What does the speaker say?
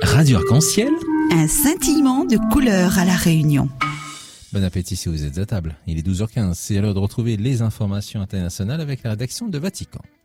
Radio Arc-en-Ciel. Un scintillement de couleurs à La Réunion. Bon appétit si vous êtes à table. Il est 12h15. C'est l'heure de retrouver les informations internationales avec la rédaction de Vatican.